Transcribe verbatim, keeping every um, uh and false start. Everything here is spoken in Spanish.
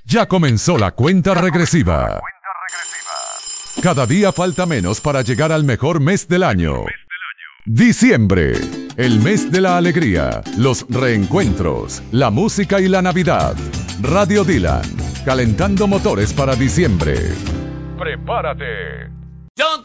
Ya comenzó la cuenta regresiva. Cada día falta menos para llegar al mejor mes del año. Diciembre, el mes de la alegría, los reencuentros, la música y la Navidad. Radio Dylan, calentando motores para diciembre. ¡Prepárate! Yo